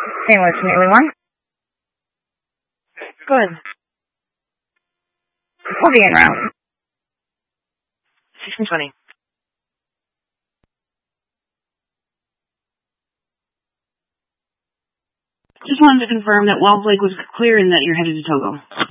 St. Louis, Italy 1. Go ahead. We'll be en route. 1620. Just wanted to confirm that Wells Lake was clear and that you're headed to Togo.